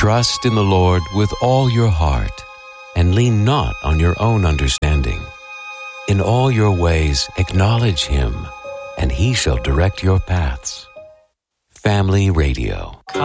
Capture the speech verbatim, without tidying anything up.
Trust in the Lord with all your heart, and lean not on your own understanding. In all your ways acknowledge Him, and He shall direct your paths. Family Radio.